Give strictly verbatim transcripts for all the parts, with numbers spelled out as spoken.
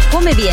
come bien.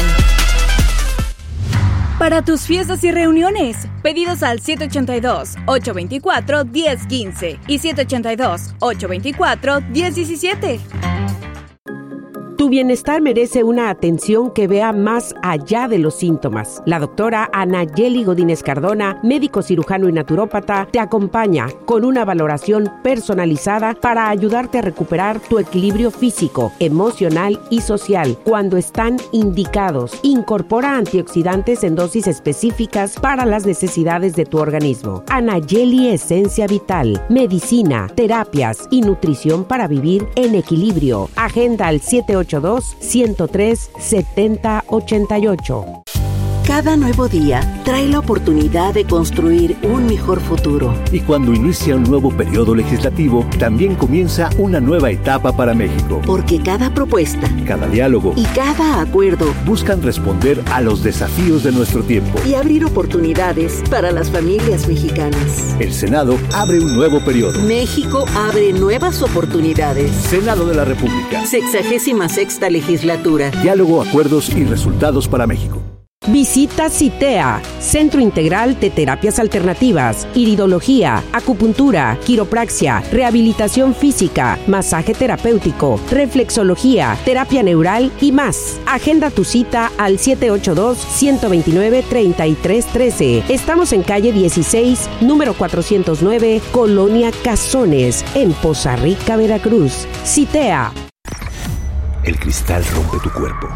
Para tus fiestas y reuniones, pedidos al siete ocho dos, ocho dos cuatro, uno cero uno cinco y siete ocho dos, ocho dos cuatro, uno cero uno siete. Tu bienestar merece una atención que vea más allá de los síntomas. La doctora Anayeli Godínez Cardona, médico cirujano y naturópata, te acompaña con una valoración personalizada para ayudarte a recuperar tu equilibrio físico, emocional y social cuando están indicados. Incorpora antioxidantes en dosis específicas para las necesidades de tu organismo. Anayeli Esencia Vital, medicina, terapias y nutrición para vivir en equilibrio. Agenda al siete ocho dos, uno cero tres, siete cero ocho ocho. Cada nuevo día trae la oportunidad de construir un mejor futuro. Y cuando inicia un nuevo periodo legislativo, también comienza una nueva etapa para México. Porque cada propuesta, cada diálogo y cada acuerdo buscan responder a los desafíos de nuestro tiempo y abrir oportunidades para las familias mexicanas. El Senado abre un nuevo periodo. México abre nuevas oportunidades. Senado de la República. Sexagésima sexta legislatura. Diálogo, acuerdos y resultados para México. Visita CITEA, Centro Integral de Terapias Alternativas, Iridología, Acupuntura, Quiropraxia, Rehabilitación Física, Masaje Terapéutico, Reflexología, Terapia Neural y más. Agenda tu cita al siete ocho dos, uno dos nueve, tres tres uno tres. Estamos en calle dieciséis, número cuatrocientos nueve, Colonia Cazones, en Poza Rica, Veracruz. CITEA. El cristal rompe tu cuerpo.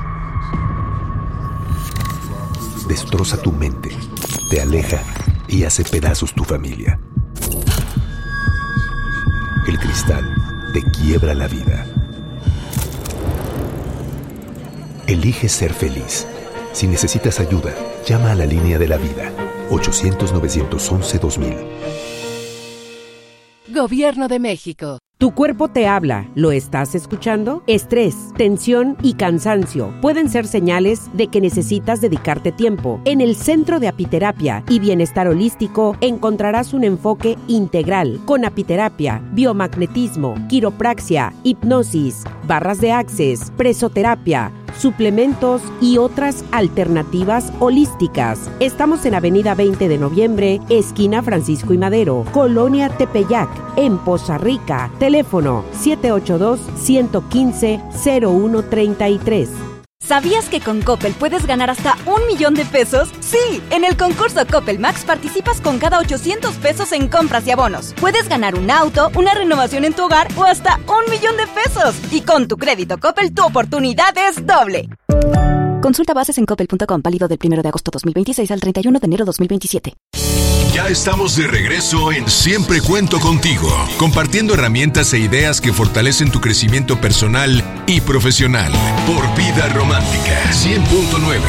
Destroza tu mente, te aleja y hace pedazos tu familia. El cristal te quiebra la vida. Elige ser feliz. Si necesitas ayuda, llama a la línea de la vida, ochocientos, novecientos once, dos mil. Gobierno de México. Tu cuerpo te habla, ¿lo estás escuchando? Estrés, tensión y cansancio pueden ser señales de que necesitas dedicarte tiempo. En el Centro de Apiterapia y Bienestar Holístico encontrarás un enfoque integral con apiterapia, biomagnetismo, quiropraxia, hipnosis, barras de access, presoterapia, suplementos y otras alternativas holísticas. Estamos en Avenida veinte de noviembre, esquina Francisco y Madero, Colonia Tepeyac, en Poza Rica. Teléfono siete ocho dos, uno uno cinco, cero uno tres tres. ¿Sabías que con Coppel puedes ganar hasta un millón de pesos? ¡Sí! En el concurso Coppel Max participas con cada ochocientos pesos en compras y abonos. Puedes ganar un auto, una renovación en tu hogar o hasta un millón de pesos. Y con tu crédito Coppel, tu oportunidad es doble. Consulta bases en coppel punto com, válido del primero de agosto dos mil veintiséis al treinta y uno de enero dos mil veintisiete. Ya estamos de regreso en Siempre Cuento Contigo, compartiendo herramientas e ideas que fortalecen tu crecimiento personal y profesional. Por Vida Romántica cien punto nueve.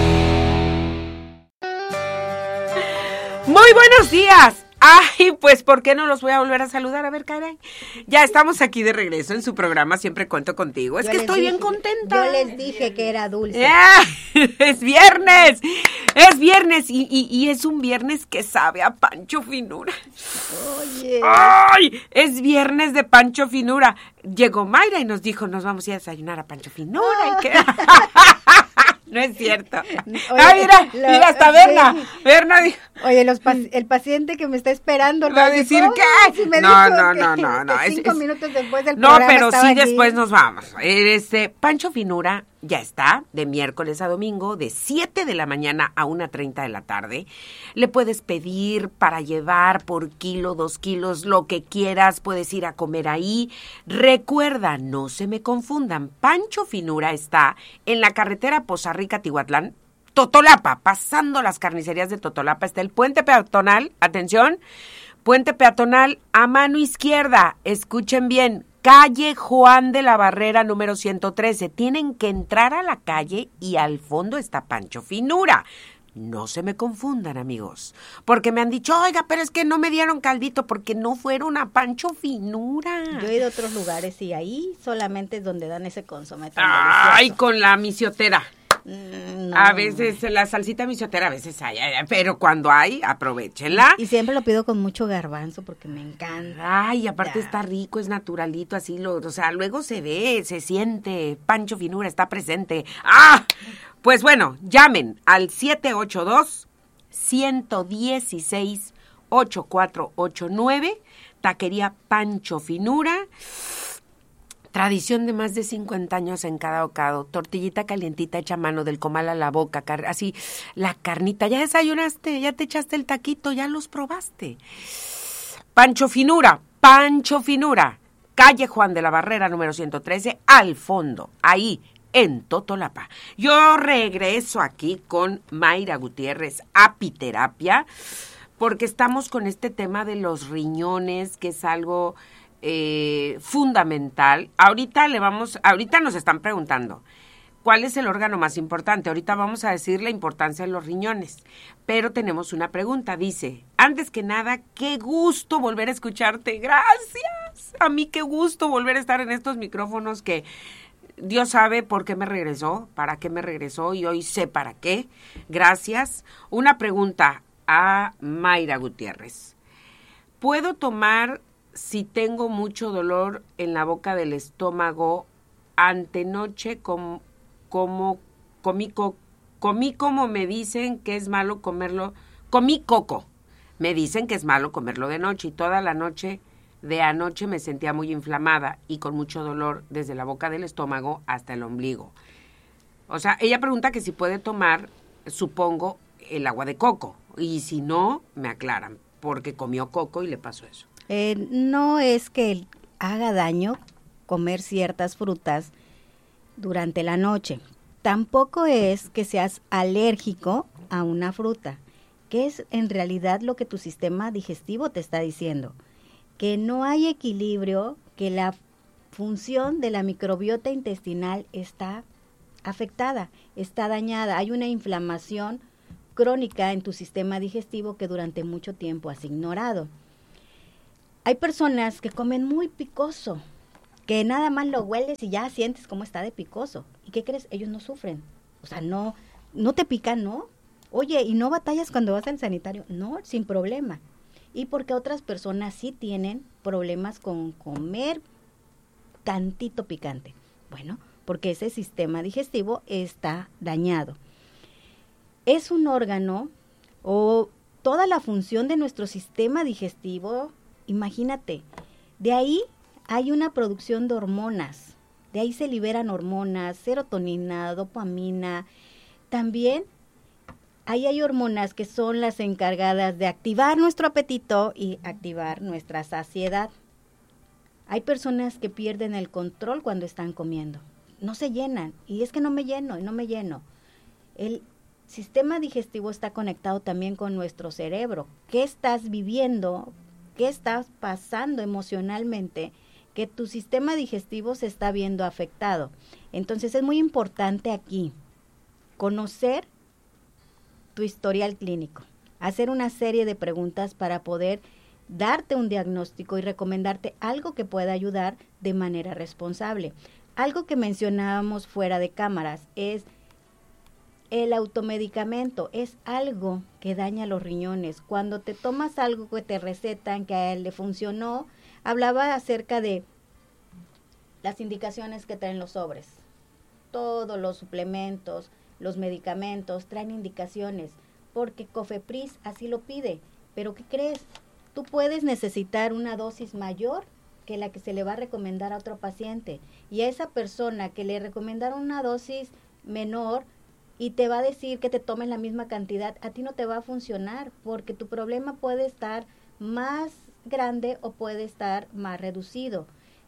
Muy buenos días. Ay, pues, ¿por qué no los voy a volver a saludar? A ver, caray. Ya estamos aquí de regreso en su programa Siempre Cuento Contigo. Es yo que estoy dije, bien contenta. Yo les dije que era dulce. Yeah, es viernes. Es viernes y, y, y es un viernes que sabe a Pancho Finura. Oye. ¡Ay! Es viernes de Pancho Finura. Llegó Mayra y nos dijo, nos vamos a ir a desayunar a Pancho Finura. Oh. Y que... No es cierto. Oye, ah, mira, lo, mira, hasta Berna. Sí. Berna dijo. Oye, los pa- el paciente que me está esperando. ¿Va a decir dijo, qué? Si me no, dijo no, que no, no, no. Cinco es, minutos después del no, programa. No, pero sí aquí. después nos vamos. Este, Pancho Finura ya está, de miércoles a domingo, de siete de la mañana a una treinta de la tarde. Le puedes pedir para llevar por kilo, dos kilos, lo que quieras. Puedes ir a comer ahí. Recuerda, no se me confundan. Pancho Finura está en la carretera Poza Rica-Tihuatlán, Totolapa, pasando las carnicerías de Totolapa. Está el puente peatonal, atención, puente peatonal a mano izquierda. Escuchen bien. Calle Juan de la Barrera, número ciento trece. Tienen que entrar a la calle y al fondo está Pancho Finura. No se me confundan, amigos, porque me han dicho, oiga, pero es que no me dieron caldito porque no fueron a Pancho Finura. Yo he ido a otros lugares y ahí solamente es donde dan ese consomé tan Ay, delicioso. con la misiotera. No, A veces la salsita michotera, a veces hay, hay, pero cuando hay, aprovechenla. Y siempre lo pido con mucho garbanzo porque me encanta. Ay, aparte Ya. está rico, es naturalito, así lo, o sea, luego se ve, se siente, Pancho Finura está presente. ¡Ah! Pues bueno, llamen al siete ocho dos, uno uno seis, ocho cuatro ocho nueve, Taquería Pancho Finura. Tradición de más de cincuenta años en cada bocado. Tortillita calientita hecha a mano, del comal a la boca, car- así, la carnita. Ya desayunaste, ya te echaste el taquito, ya los probaste. Pancho Finura, Pancho Finura, calle Juan de la Barrera, número ciento trece, al fondo, ahí, en Totolapa. Yo regreso aquí con Mayra Gutiérrez, Apiterapia, porque estamos con este tema de los riñones, que es algo eh, fundamental. Ahorita le vamos, ahorita nos están preguntando, ¿cuál es el órgano más importante? Ahorita vamos a decir la importancia de los riñones, pero tenemos una pregunta. Dice, antes que nada, qué gusto volver a escucharte. Gracias. A mí qué gusto volver a estar en estos micrófonos que Dios sabe por qué me regresó, para qué me regresó y hoy sé para qué. Gracias. Una pregunta a Mayra Gutiérrez. ¿Puedo tomar si tengo mucho dolor en la boca del estómago antenoche como, como comí, co, comí como me dicen que es malo comerlo? Comí coco. Me dicen que es malo comerlo de noche y toda la noche de anoche me sentía muy inflamada y con mucho dolor desde la boca del estómago hasta el ombligo. O sea, ella pregunta que si puede tomar, supongo, el agua de coco. Y si no, me aclaran, porque comió coco y le pasó eso. Eh, no es que haga daño comer ciertas frutas durante la noche. Tampoco es que seas alérgico a una fruta, que es en realidad lo que tu sistema digestivo te está diciendo. Que no hay equilibrio, que la función de la microbiota intestinal está afectada, está dañada. Hay una inflamación crónica en tu sistema digestivo que durante mucho tiempo has ignorado. Hay personas que comen muy picoso, que nada más lo hueles y ya sientes cómo está de picoso. ¿Y qué crees? Ellos no sufren. O sea, no, no te pican, ¿no? Oye, ¿y no batallas cuando vas al sanitario? No, sin problema. Y porque otras personas sí tienen problemas con comer tantito picante. Bueno, porque ese sistema digestivo está dañado. Es un órgano o toda la función de nuestro sistema digestivo, imagínate, de ahí hay una producción de hormonas, de ahí se liberan hormonas, serotonina, dopamina, también ahí hay hormonas que son las encargadas de activar nuestro apetito y activar nuestra saciedad. Hay personas que pierden el control cuando están comiendo, no se llenan, y es que no me lleno, y no me lleno. El sistema digestivo está conectado también con nuestro cerebro. ¿Qué estás viviendo? ¿Qué estás pasando emocionalmente? Que tu sistema digestivo se está viendo afectado. Entonces es muy importante aquí conocer tu historial clínico, hacer una serie de preguntas para poder darte un diagnóstico y recomendarte algo que pueda ayudar de manera responsable. Algo que mencionábamos fuera de cámaras es el automedicamento, es algo que daña los riñones. Cuando te tomas algo que te recetan, que a él le funcionó, hablaba acerca de las indicaciones que traen los sobres. Todos los suplementos, los medicamentos traen indicaciones, porque Cofepris así lo pide. Pero ¿qué crees? Tú puedes necesitar una dosis mayor que la que se le va a recomendar a otro paciente. Y a esa persona que le recomendaron una dosis menor, y te va a decir que te tomes la misma cantidad, a ti no te va a funcionar, porque tu problema puede estar más grande o puede estar más reducido.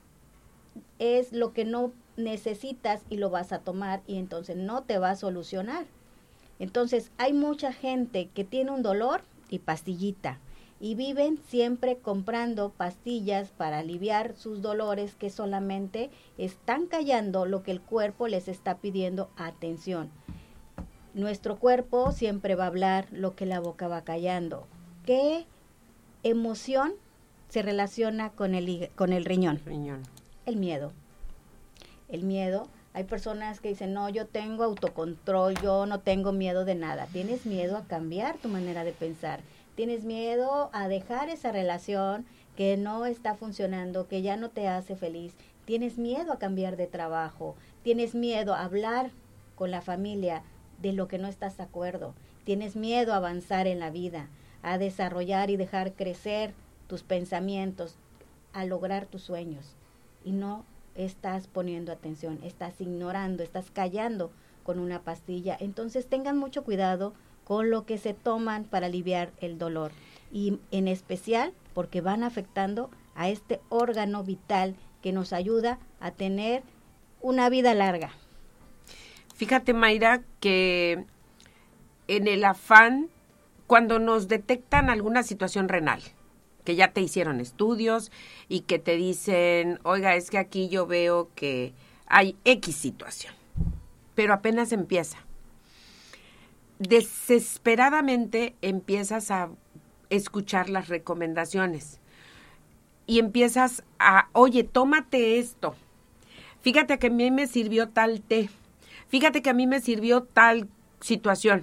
Es lo que no necesitas y lo vas a tomar y entonces no te va a solucionar. Entonces hay mucha gente que tiene un dolor y pastillita, y viven siempre comprando pastillas para aliviar sus dolores que solamente están callando lo que el cuerpo les está pidiendo atención. Nuestro cuerpo siempre va a hablar lo que la boca va callando. ¿Qué emoción se relaciona con el, con el riñón? Riñón. El miedo. El miedo Hay personas que dicen, no, yo tengo autocontrol, yo no tengo miedo de nada. Tienes miedo a cambiar tu manera de pensar. Tienes miedo a dejar esa relación que no está funcionando, que ya no te hace feliz. Tienes miedo a cambiar de trabajo. Tienes miedo a hablar con la familia de lo que no estás de acuerdo. Tienes miedo a avanzar en la vida, a desarrollar y dejar crecer tus pensamientos, a lograr tus sueños. Y no estás poniendo atención, estás ignorando, estás callando con una pastilla. Entonces tengan mucho cuidado con lo que se toman para aliviar el dolor. Y en especial porque van afectando a este órgano vital que nos ayuda a tener una vida larga. Fíjate, Mayra, que en el afán, cuando nos detectan alguna situación renal, que ya te hicieron estudios y que te dicen, oiga, es que aquí yo veo que hay X situación, pero apenas empieza. Desesperadamente empiezas a escuchar las recomendaciones y empiezas a, oye, tómate esto. Fíjate que a mí me sirvió tal té. Fíjate que a mí me sirvió tal situación.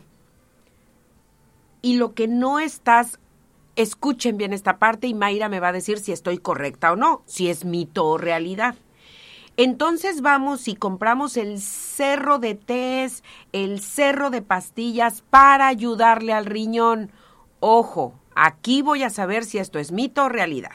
Y lo que no estás, escuchen bien esta parte y Mayra me va a decir si estoy correcta o no, si es mito o realidad. Entonces vamos y compramos el cerro de tés, el cerro de pastillas para ayudarle al riñón. Ojo, aquí voy a saber si esto es mito o realidad.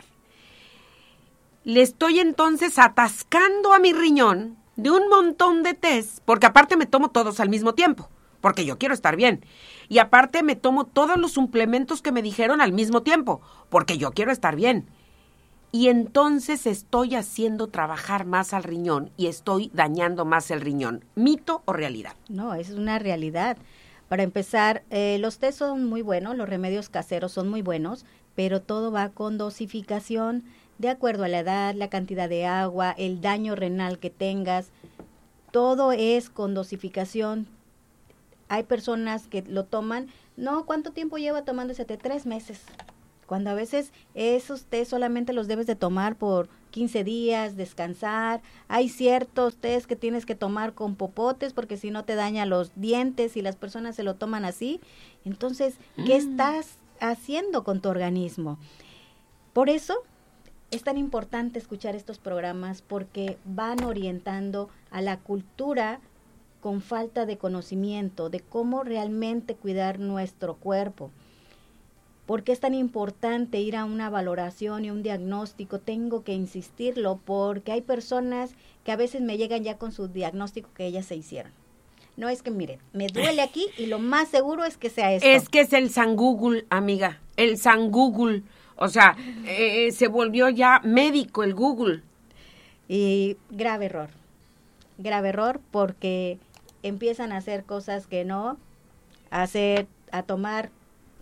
Le estoy entonces atascando a mi riñón de un montón de tés, porque aparte me tomo todos al mismo tiempo, porque yo quiero estar bien. Y aparte me tomo todos los suplementos que me dijeron al mismo tiempo, porque yo quiero estar bien. Y entonces estoy haciendo trabajar más al riñón y estoy dañando más el riñón. ¿Mito o realidad? No, es una realidad. Para empezar, eh, los tés son muy buenos, los remedios caseros son muy buenos, pero todo va con dosificación, de acuerdo a la edad, la cantidad de agua, el daño renal que tengas. Todo es con dosificación. Hay personas que lo toman, no, ¿cuánto tiempo lleva tomando ese té? Tres meses. Cuando a veces esos tés solamente los debes de tomar por quince días, descansar. Hay ciertos tés que tienes que tomar con popotes porque si no te daña los dientes y las personas se lo toman así. Entonces, ¿qué mm. estás haciendo con tu organismo? Por eso es tan importante escuchar estos programas porque van orientando a la cultura con falta de conocimiento de cómo realmente cuidar nuestro cuerpo. ¿Por qué es tan importante ir a una valoración y un diagnóstico? Tengo que insistirlo porque hay personas que a veces me llegan ya con su diagnóstico que ellas se hicieron. No es que, miren, me duele aquí y lo más seguro es que sea esto. Es que es el San Google, amiga, el San Google. O sea, eh, se volvió ya médico el Google. Y grave error, grave error porque empiezan a hacer cosas que no, a hacer, a tomar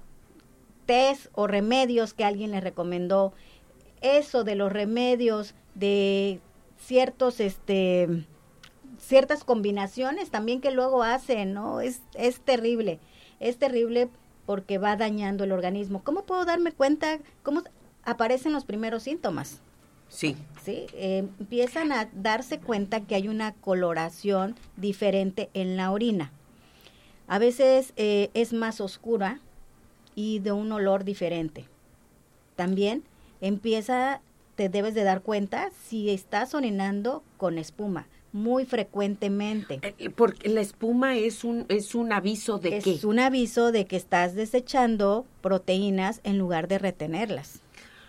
tés o remedios que alguien les recomendó. Eso de los remedios, de ciertos, este, ciertas combinaciones también que luego hacen, ¿no? Es, es terrible, es terrible porque va dañando el organismo. ¿Cómo puedo darme cuenta cómo aparecen los primeros síntomas? Sí. Sí, eh, empiezan a darse cuenta que hay una coloración diferente en la orina. A veces eh, es más oscura y de un olor diferente. También empieza, te debes de dar cuenta si estás orinando con espuma muy frecuentemente. Eh, porque la espuma es un es un aviso de es qué? Es un aviso de que estás desechando proteínas en lugar de retenerlas.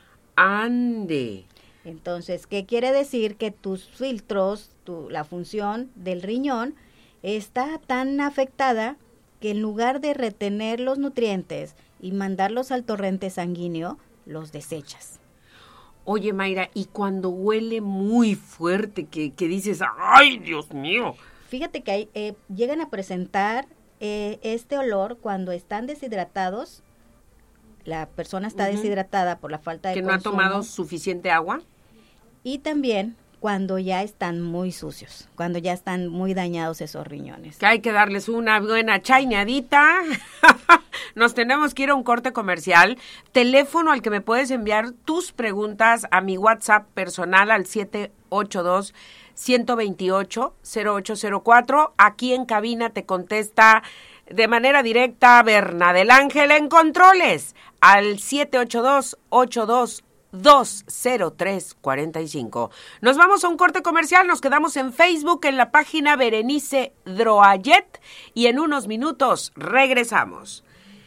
Ande. Entonces, ¿qué quiere decir? Que tus filtros, tu, la función del riñón está tan afectada que en lugar de retener los nutrientes y mandarlos al torrente sanguíneo, los desechas. Oye, Mayra, y cuando huele muy fuerte, que, que dices, ¡ay, Dios mío! Fíjate que hay, eh, llegan a presentar eh, este olor cuando están deshidratados. La persona está uh-huh. deshidratada por la falta de ¿Que consumo. no ha tomado suficiente agua? Y también cuando ya están muy sucios, cuando ya están muy dañados esos riñones. Que hay que darles una buena chaineadita. Nos tenemos que ir a un corte comercial. Teléfono al que me puedes enviar tus preguntas a mi WhatsApp personal al siete ocho dos, uno dos ocho, cero ocho cero cuatro. Aquí en cabina te contesta de manera directa Berna del Ángel en controles al siete ocho dos, ocho dos dos cero tres cuatro cinco. Nos vamos a un corte comercial, nos quedamos en Facebook en la página Berenice Droayet y en unos minutos regresamos.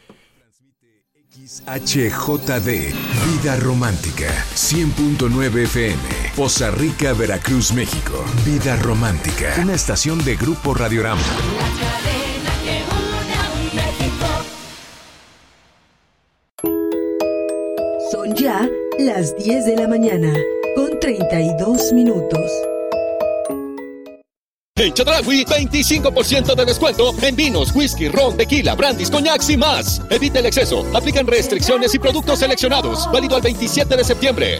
H J D, Vida Romántica, cien punto nueve F M, Poza Rica, Veracruz, México. Vida Romántica, una estación de Grupo Radiorama. Son ya las diez de la mañana, con treinta y dos minutos. En Chedraui, veinticinco por ciento de descuento en vinos, whisky, ron, tequila, brandis, coñacs y más. Evita el exceso. Aplican restricciones y productos seleccionados. Válido al veintisiete de septiembre.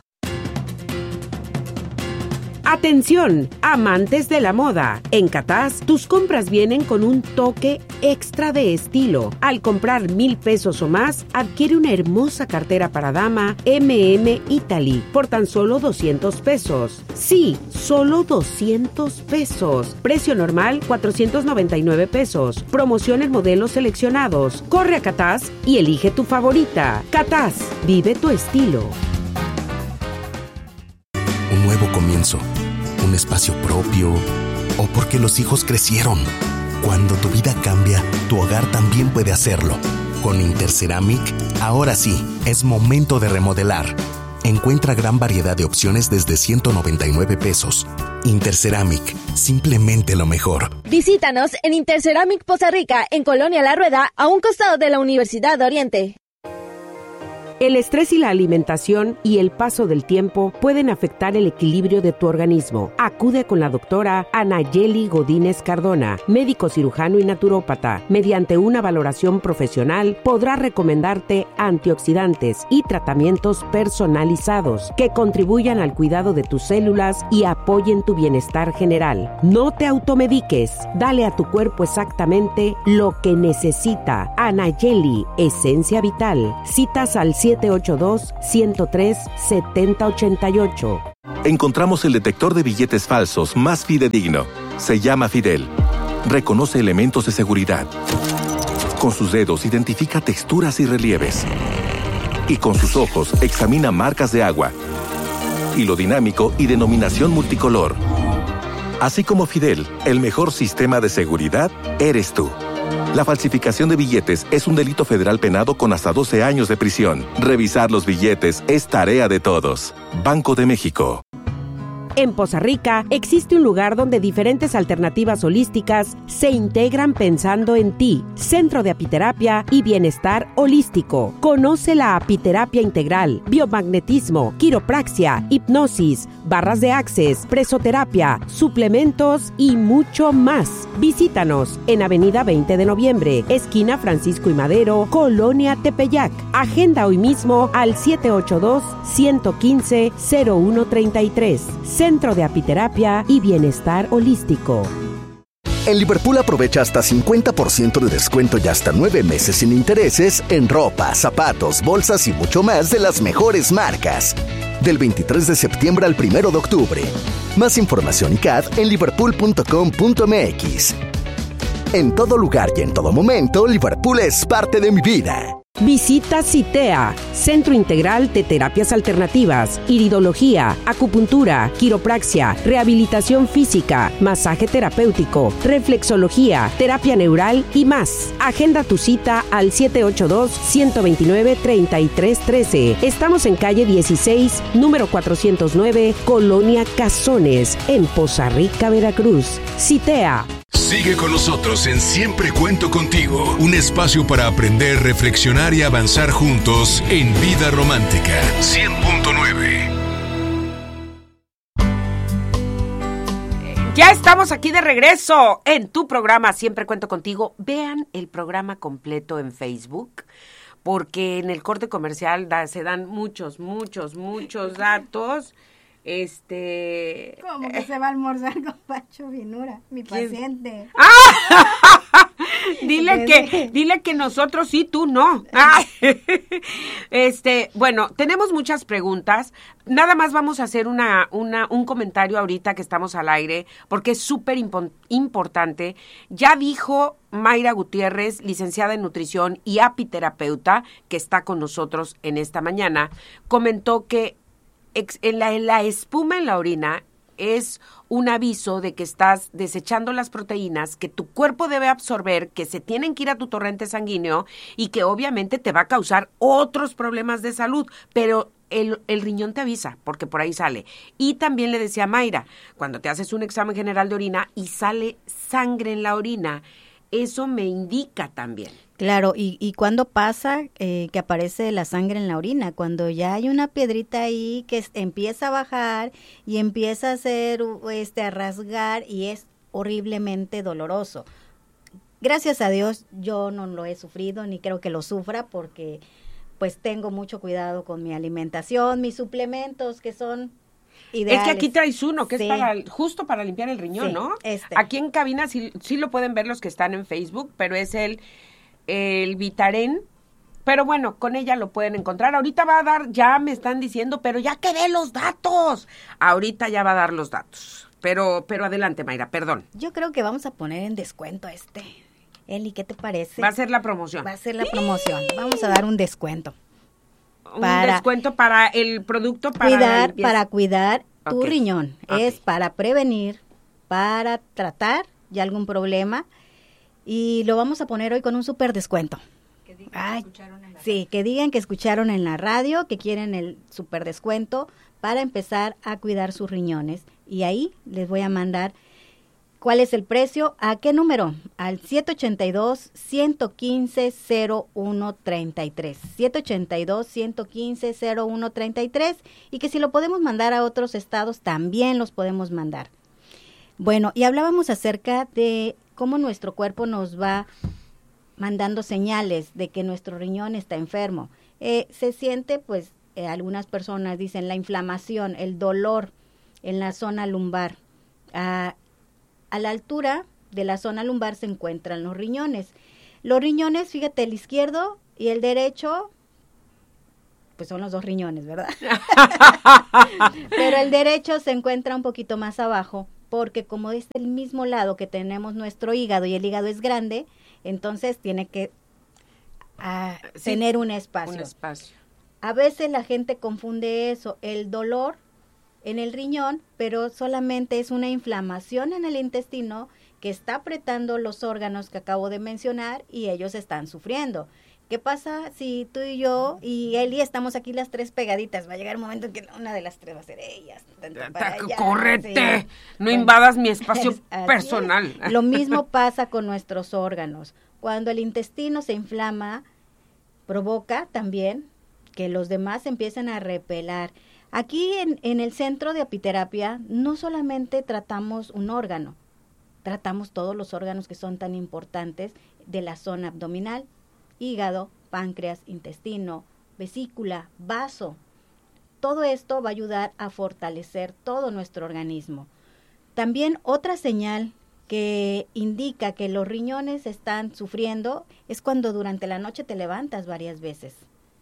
Atención, amantes de la moda. En Catás, tus compras vienen con un toque extra de estilo. Al comprar mil pesos o más, adquiere una hermosa cartera para dama eme eme Italy por tan solo doscientos pesos. Sí, solo doscientos pesos. Precio normal, cuatrocientos noventa y nueve pesos. Promoción en modelos seleccionados. Corre a Catás y elige tu favorita. Catás, vive tu estilo. Un nuevo comienzo, un espacio propio, o porque los hijos crecieron. Cuando tu vida cambia, tu hogar también puede hacerlo. Con Interceramic, ahora sí, es momento de remodelar. Encuentra gran variedad de opciones desde ciento noventa y nueve pesos. Interceramic, simplemente lo mejor. Visítanos en Interceramic Poza Rica, en Colonia La Rueda, a un costado de la Universidad de Oriente. El estrés y la alimentación y el paso del tiempo pueden afectar el equilibrio de tu organismo. Acude con la doctora Anayeli Godínez Cardona, médico cirujano y naturópata. Mediante una valoración profesional podrá recomendarte antioxidantes y tratamientos personalizados que contribuyan al cuidado de tus células y apoyen tu bienestar general. No te automediques, dale a tu cuerpo exactamente lo que necesita. Anayeli, Esencia Vital. Citas al siete ocho dos, uno cero tres, siete cero ocho ocho. Encontramos el detector de billetes falsos más fidedigno. Se llama Fidel. Reconoce elementos de seguridad. Con sus dedos identifica texturas y relieves. Y con sus ojos examina marcas de agua, hilo dinámico y denominación multicolor. Así como Fidel, el mejor sistema de seguridad eres tú. La falsificación de billetes es un delito federal penado con hasta doce años de prisión. Revisar los billetes es tarea de todos. Banco de México. En Poza Rica existe un lugar donde diferentes alternativas holísticas se integran pensando en ti. Centro de Apiterapia y Bienestar Holístico. Conoce la apiterapia integral, biomagnetismo, quiropraxia, hipnosis, barras de access, presoterapia, suplementos y mucho más. Visítanos en Avenida veinte de noviembre, esquina Francisco y Madero, Colonia Tepeyac. Agenda hoy mismo al siete ocho dos, uno uno cinco, cero uno tres tres. Centro de Apiterapia y Bienestar Holístico. En Liverpool aprovecha hasta cincuenta por ciento de descuento y hasta nueve meses sin intereses en ropa, zapatos, bolsas y mucho más de las mejores marcas. Del veintitrés de septiembre al primero de octubre. Más información y C A D en liverpool punto com punto m x. En todo lugar y en todo momento, Liverpool es parte de mi vida. Visita CITEA, Centro Integral de Terapias Alternativas, Iridología, Acupuntura, Quiropraxia, Rehabilitación Física, Masaje Terapéutico, Reflexología, Terapia Neural y más. Agenda tu cita al siete ocho dos, uno dos nueve, tres tres uno tres. Estamos en calle dieciséis, número cuatrocientos nueve, Colonia Cazones, en Poza Rica, Veracruz. CITEA. Sigue con nosotros en Siempre Cuento Contigo, un espacio para aprender, reflexionar y avanzar juntos en Vida Romántica cien punto nueve. Ya estamos aquí de regreso en tu programa Siempre Cuento Contigo. Vean el programa completo en Facebook, porque en el corte comercial da, se dan muchos, muchos, muchos datos. Este... ¿Cómo que se va a almorzar con Pancho Finura, mi ¿Quién? paciente? ¡Ah! dile que, dile que nosotros sí, tú no. Ay. Este, bueno, tenemos muchas preguntas. Nada más vamos a hacer una, una, un comentario ahorita que estamos al aire, porque es súper impo- importante. Ya dijo Mayra Gutiérrez, licenciada en nutrición y apiterapeuta, que está con nosotros en esta mañana, comentó que ex- en la, en la espuma en la orina es un aviso de que estás desechando las proteínas que tu cuerpo debe absorber, que se tienen que ir a tu torrente sanguíneo y que obviamente te va a causar otros problemas de salud, pero el, el riñón te avisa, porque por ahí sale. Y también le decía a Mayra, cuando te haces un examen general de orina y sale sangre en la orina, eso me indica también. Claro, y, y cuando pasa eh, que aparece la sangre en la orina, cuando ya hay una piedrita ahí que es, empieza a bajar y empieza a hacer, este, a rasgar y es horriblemente doloroso. Gracias a Dios yo no lo he sufrido ni creo que lo sufra porque pues tengo mucho cuidado con mi alimentación, mis suplementos que son ideales. Es que aquí traes uno que Sí. es para justo para limpiar el riñón, Sí, ¿no? este. Aquí en cabina sí, sí lo pueden ver los que están en Facebook, pero es el, el Vitaren. Pero bueno, con ella lo pueden encontrar. Ahorita va a dar, ya me están diciendo, pero ya que dé los datos. Ahorita ya va a dar los datos. Pero, pero adelante, Mayra, perdón. Yo creo que vamos a poner en descuento este. Eli, ¿qué te parece? Va a ser la promoción. Va a ser la promoción. Vamos a dar un descuento. Un para descuento para el producto para cuidar, limpieza. para cuidar tu Ok. riñón. Ok. Es para prevenir, para tratar ya algún problema. Y lo vamos a poner hoy con un súper descuento. Que digan Ay, que escucharon en la sí, que digan que escucharon en la radio, que quieren el súper descuento para empezar a cuidar sus riñones. Y ahí les voy a mandar cuál es el precio, a qué número, al siete ochenta y dos, ciento quince, cero uno treinta y tres. siete ochenta y dos, ciento quince, cero uno treinta y tres y que si lo podemos mandar a otros estados, también los podemos mandar. Bueno, y hablábamos acerca de cómo nuestro cuerpo nos va mandando señales de que nuestro riñón está enfermo. Eh, se siente, pues, eh, algunas personas dicen la inflamación, el dolor en la zona lumbar. Ah, a la altura de la zona lumbar se encuentran los riñones. Los riñones, fíjate, el izquierdo y el derecho, pues son los dos riñones, ¿verdad? Pero el derecho se encuentra un poquito más abajo, porque como es del mismo lado que tenemos nuestro hígado y el hígado es grande, entonces tiene que ah, Sí, tener un espacio. Un espacio. A veces la gente confunde eso, el dolor en el riñón, pero solamente es una inflamación en el intestino que está apretando los órganos que acabo de mencionar y ellos están sufriendo. ¿Qué pasa si tú y yo y Eli estamos aquí las tres pegaditas? Va a llegar un momento en que una de las tres va a ser ellas. ¡Córrete! Sí. No Bueno, invades mi espacio es- así personal. es. Lo mismo pasa con nuestros órganos. Cuando el intestino se inflama, provoca también que los demás empiecen a repelar. Aquí en, en el centro de apiterapia no solamente tratamos un órgano, tratamos todos los órganos que son tan importantes de la zona abdominal, hígado, páncreas, intestino, vesícula, vaso. Todo esto va a ayudar a fortalecer todo nuestro organismo. También otra señal que indica que los riñones están sufriendo es cuando durante la noche te levantas varias veces.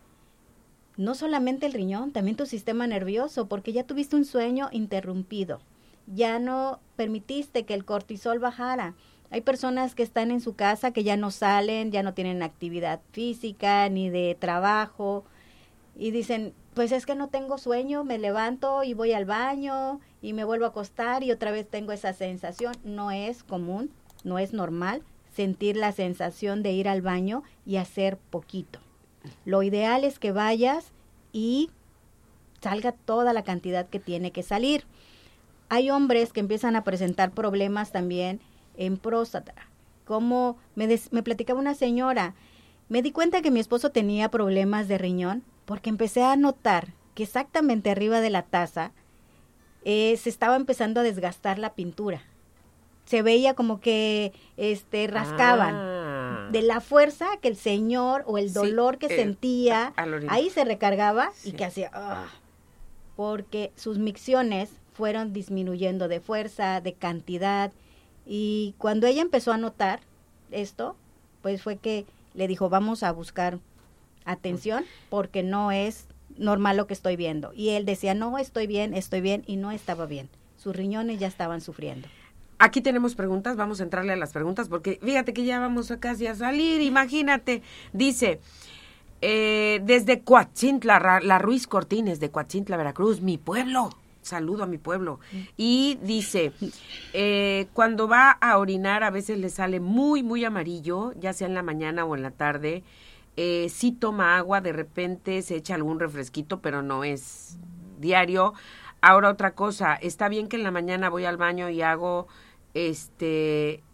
No solamente el riñón, también tu sistema nervioso, porque ya tuviste un sueño interrumpido. Ya no permitiste que el cortisol bajara. Hay personas que están en su casa que ya no salen, ya no tienen actividad física ni de trabajo y dicen, pues es que no tengo sueño, me levanto y voy al baño y me vuelvo a acostar y otra vez tengo esa sensación. No es común, no es normal sentir la sensación de ir al baño y hacer poquito. Lo ideal es que vayas y salga toda la cantidad que tiene que salir. Hay hombres que empiezan a presentar problemas también en próstata. Como me, des, me platicaba una señora, me di cuenta que mi esposo tenía problemas de riñón porque empecé a notar que exactamente arriba de la taza eh, se estaba empezando a desgastar la pintura. Se veía como que este rascaban. Ah. De la fuerza que el señor o el dolor Sí, que eh, sentía, al orinar. ahí se recargaba Sí. y que hacía... ah. porque sus micciones fueron disminuyendo de fuerza, de cantidad, y cuando ella empezó a notar esto, pues fue que le dijo, vamos a buscar atención porque no es normal lo que estoy viendo. Y él decía, no, estoy bien, estoy bien, y no estaba bien. Sus riñones ya estaban sufriendo. Aquí tenemos preguntas, vamos a entrarle a las preguntas, porque fíjate que ya vamos a casi a salir, imagínate. Dice, eh, desde Coatzintla, Ra- la Ruiz Cortines, de Coatzintla, Veracruz, mi pueblo. Saludo a mi pueblo. Y dice, eh, cuando va a orinar a veces le sale muy, muy amarillo, ya sea en la mañana o en la tarde. Eh, sí toma agua, de repente se echa algún refresquito, pero no es diario. Ahora otra cosa, está bien que en la mañana voy al baño y hago, este,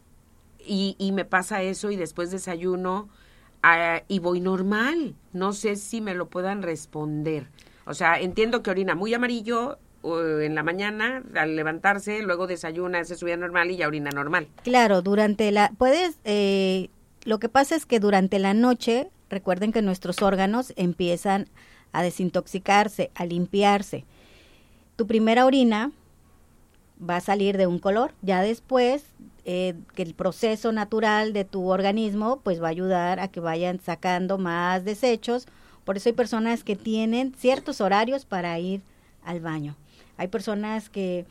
y, y me pasa eso y después desayuno uh, y voy normal. No sé si me lo puedan responder. O sea, entiendo que orina muy amarillo en la mañana al levantarse, luego desayuna, hace su vida normal y ya orina normal. Claro, durante la, puedes, eh, lo que pasa es que durante la noche, recuerden que nuestros órganos empiezan a desintoxicarse, a limpiarse. Tu primera orina va a salir de un color, ya después eh, que el proceso natural de tu organismo pues va a ayudar a que vayan sacando más desechos. Por eso hay personas que tienen ciertos horarios para ir al baño. Hay personas que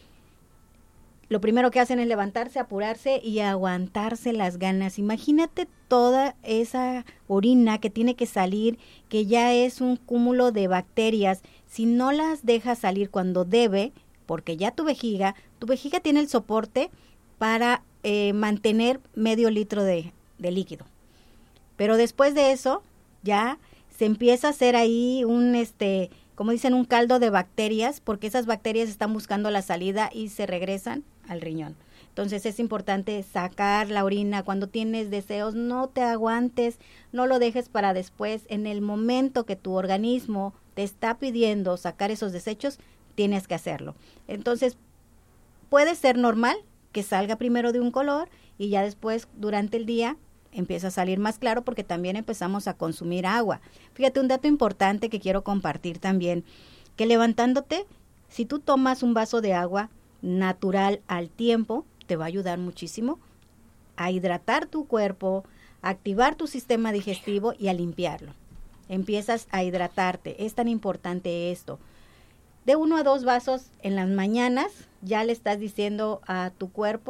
lo primero que hacen es levantarse, apurarse y aguantarse las ganas. Imagínate toda esa orina que tiene que salir, que ya es un cúmulo de bacterias. Si no las dejas salir cuando debe, porque ya tu vejiga, tu vejiga tiene el soporte para eh, mantener medio litro de, de líquido. Pero después de eso, ya se empieza a hacer ahí un, este, como dicen, un caldo de bacterias, porque esas bacterias están buscando la salida y se regresan al riñón. Entonces es importante sacar la orina. Cuando tienes deseos, no te aguantes, no lo dejes para después. En el momento que tu organismo te está pidiendo sacar esos desechos, tienes que hacerlo. Entonces, puede ser normal que salga primero de un color y ya después, durante el día, empieza a salir más claro porque también empezamos a consumir agua. Fíjate, un dato importante que quiero compartir también, que levantándote, si tú tomas un vaso de agua natural al tiempo, te va a ayudar muchísimo a hidratar tu cuerpo, a activar tu sistema digestivo y a limpiarlo. Empiezas a hidratarte. Es tan importante esto. De uno a dos vasos en las mañanas, ya le estás diciendo a tu cuerpo